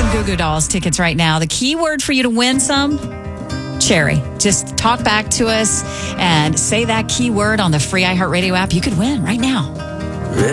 Goo Goo Dolls tickets right now. The key word for you to win some, cherry. Just talk back to us and say that keyword on the free iHeartRadio app. You could win right now.